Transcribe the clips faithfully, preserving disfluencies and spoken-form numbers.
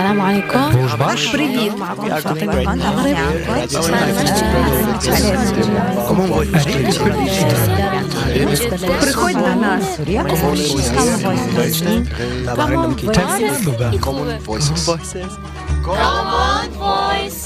السلام عليكم. باش بريديت معكم فاطمة приходь на нас. Common Voices. Common Voices.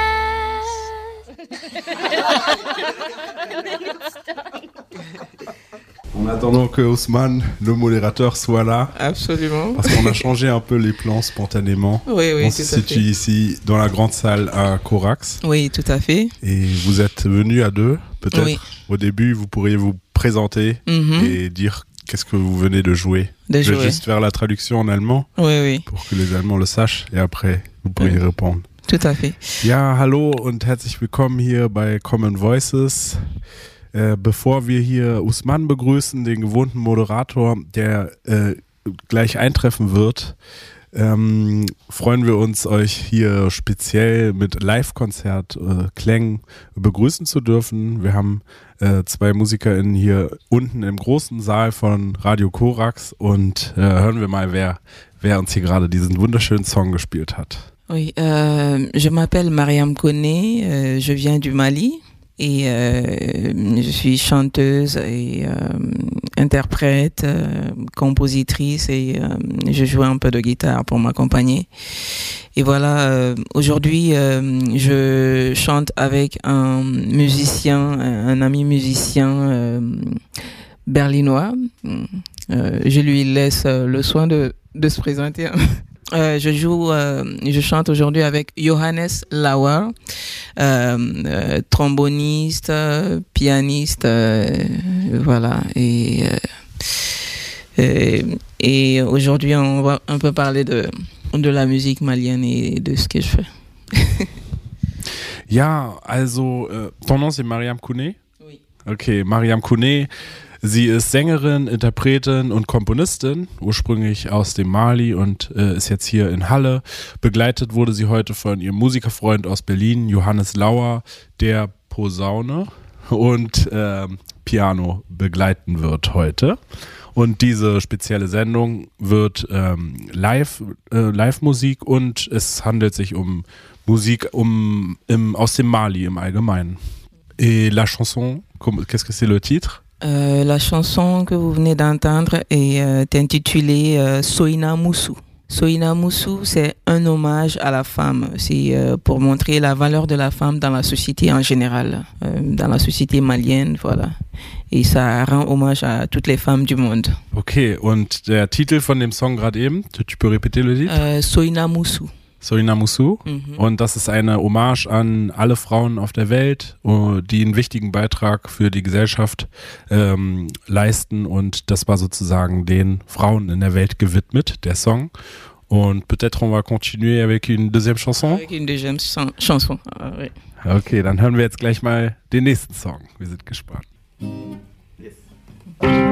En attendant que Ousmane, le modérateur, soit là. Absolument. Parce qu'on a changé un peu les plans spontanément. Oui, oui, On tout se à situe fait. ici dans la grande salle à Corax. Oui, tout à fait. Et vous êtes venus à deux, peut-être. Oui. Au début, vous pourriez vous présenter Mhm. et dire qu'est-ce que vous venez de jouer. De Je vais jouer. juste faire la traduction en allemand Oui, oui, pour que les Allemands le sachent et après, vous pourriez Oui. répondre. tout à fait. Ja, hallo und herzlich willkommen hier bei Common Voices. Äh, bevor wir hier Ousmane begrüßen, den gewohnten Moderator, der äh, gleich eintreffen wird, ähm, freuen wir uns, euch hier speziell mit Live-Konzert äh, Klängen begrüßen zu dürfen. Wir haben äh, zwei MusikerInnen hier unten im großen Saal von Radio Corax und äh, hören wir mal, wer, wer uns hier gerade diesen wunderschönen Song gespielt hat. Oui, euh, je m'appelle Mariam Koné, euh, je viens du Mali et euh, je suis chanteuse et euh, interprète, euh, compositrice et euh, je joue un peu de guitare pour m'accompagner. Et voilà, euh, aujourd'hui euh, je chante avec un musicien, un ami musicien euh, berlinois. Euh, je lui laisse le soin de, de se présenter. Euh, je joue, euh, je chante aujourd'hui avec Johannes Lauer, euh, euh, tromboniste, euh, pianiste, euh, voilà. Et, euh, et, et aujourd'hui, on va un peu parler de, de la musique malienne et de ce que je fais. Ja, also, äh, ton nom c'est Mariam Koné? Oui. Okay, Mariam Koné. Sie ist Sängerin, Interpretin und Komponistin, ursprünglich aus dem Mali und äh, ist jetzt hier in Halle. Begleitet wurde sie heute von ihrem Musikerfreund aus Berlin, Johannes Lauer, der Posaune und äh, Piano begleiten wird heute. Und diese spezielle Sendung wird ähm, live, äh, Live-Musik und es handelt sich um Musik um, im, aus dem Mali im Allgemeinen. Et la chanson, qu'est-ce que c'est le titre? Euh, la chanson que vous venez d'entendre est euh, intitulée euh, Soina Moussou. Soina Moussou, c'est un hommage à la femme. C'est euh, pour montrer la valeur de la femme dans la société en général, euh, dans la société malienne, voilà. Et ça rend hommage à toutes les femmes du monde. Okay, und der Titel von dem Song gerade eben, tu, tu peux répéter le titre? Euh, Soina Moussou. Soina Moussou. Mhm. Und das ist eine Hommage an alle Frauen auf der Welt, die einen wichtigen Beitrag für die Gesellschaft ähm, leisten. Und das war sozusagen den Frauen in der Welt gewidmet, der Song. Und peut-être on va continuer avec une deuxième chanson. Avec une deuxième chan- chanson. Ah, oui. Okay, dann hören wir jetzt gleich mal den nächsten Song. Wir sind gespannt.